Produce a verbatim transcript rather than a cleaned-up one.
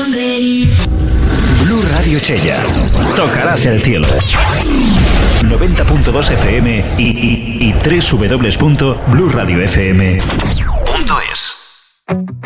Blu Radio Chella. Tocarás el cielo. noventa punto dos F M y, y, y doble u doble u doble u punto blu radio f m punto es.